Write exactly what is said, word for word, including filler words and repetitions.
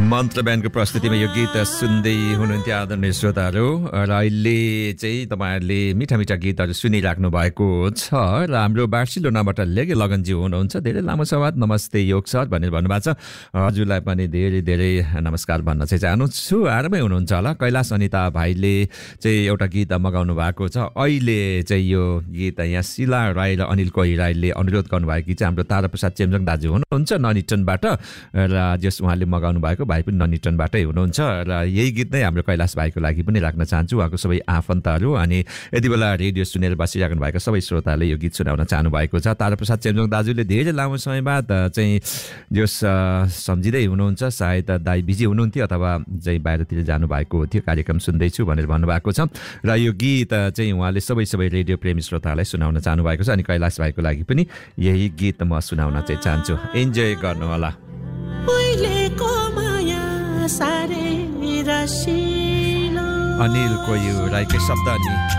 मन्त्र ब्यान्डको प्रस्तुतिमा यो गीत सुन्दै हुनुहुन्थ्यो आदरणीय श्रोताहरू र अहिले चाहिँ तपाईँहरूले मिठा मिठा गीतहरू सुनिराख्नु भएको छ र हाम्रो बार्सिलोनाबाट लेगे लगनजी हुनुहुन्छ। धेरै लामो संवाद नमस्ते योग सर भनेर भन्नुभएको छ। हजुरलाई पनि धेरै धेरै नमस्कार भन्न चाहिँ चाहन्छु। आरामै हुनुहुन्छ होला। कैलाश अनिता भाइले चाहिँ एउटा गीत मगाउनु भएको छ। अहिले चाहिँ यो गीत यहाँ शिला राई र अनिल कोइराईले अनुरोध गर्नुभएको गीत चाहिँ हाम्रो ताराप्रसाद चेम्जोङ दाजु हुनुहुन्छ ननिटनबाट र जस उहाँले मगाउनु भएको भाइ पनि ननिटनबाटै हुनुहुन्छ र यही गीत नै हाम्रो कैलाश भाइको लागि पनि राख्न चाहन्छु। उहाँको सबै आफन्तहरू अनि यति बेला रेडियो सुनेर बसिराख्नु भएको सबै श्रोताले यो गीत सुनाउन चाहनु भएको छ। ताराप्रसाद चेम्जोङ दाजुले धेरै लामो समय बाद चाहिँ जस सम्झिँदै हुनुहुन्छ, सायद दाइ बिजी हुनुहुन्थ्यो अथवा चाहिँ बाहिरतिर जानुभएको थियो, कार्यक्रम सुन्दैछु भनेर भन्नुभएको छ र यो गीत चाहिँ उहाँले सबै सबै रेडियो प्रेमी श्रोतालाई सुनाउन चाहनु भएको छ। अनि कैलाश भाइको लागि पनि यही गीत म सुनाउन चाहिँ चाहन्छु। इन्जोय गर्नु होला। अनिल कोइराईकै शब्द अनि